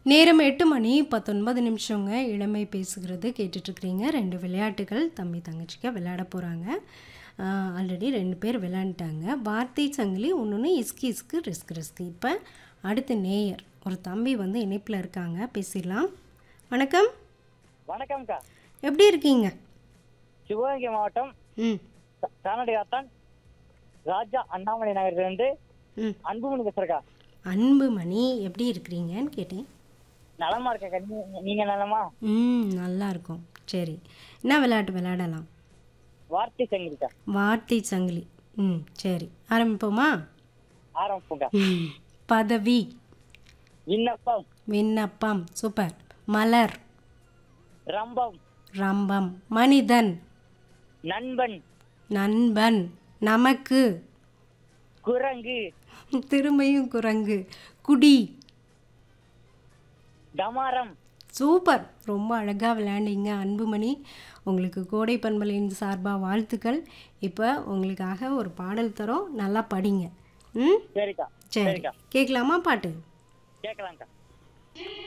நேரம் 8 மணி 19 நிமிஷங்க. இளமை பேசுகிறது கேட்டுட்ருக்கிறீங்க. 2 விளையாட்டுகள் தம்பி தங்கச்சிக்க விளையாட போகிறாங்க. ஆல்ரெடி 2 பேர் விளையாண்டுட்டாங்க. வார்த்தை சங்கிலி, ஒன்று இஸ்கி இஸ்கு ரிஸ்க் ரிஸ்க். இப்போ அடுத்து நேயர் ஒரு தம்பி வந்து இணைப்பில் இருக்காங்க, பேசிடலாம். வணக்கம். வணக்கம்க்கா. எப்படி இருக்கீங்க? சிவகங்கை மாவட்டம் கானடியாத்தான் ராஜா அண்ணாமலை நகர்லேருந்து அன்புமணி பேசுறக்கா. அன்புமணி, எப்படி இருக்கிறீங்கன்னு கேட்டேன். நலமா இருக்கக்கா. நீங்க நலமா? நல்லா இருக்கும். சரி, என்ன விளையாட்டு விளையாடலாம்? வார்த்தை சங்கிலிக்கா. வார்த்தை சங்கிலி. சரி, ஆரம்பிப்போமா? ஆரம்பிப்போம்க்கா. பதவி. விண்ணப்பம். விண்ணப்பம். சூப்பர். மலர். ரம்பம். ரம்பம். மனிதன். நண்பன். நண்பன். நமக்கு. குரங்கு. திரும்பியும் குரங்கு. குடி. டமாரம். சூப்பர், ரொம்ப அழகாக விளையாண்டீங்க அன்புமணி. உங்களுக்கு கோடை பண்பலையின் சார்பாக வாழ்த்துக்கள். இப்போ உங்களுக்காக ஒரு பாடல் தரோம், நல்லா படிங்க. சரிக்கா. சரி, கேட்கலாமா பாட்டு? கேட்கலாம்க்கா.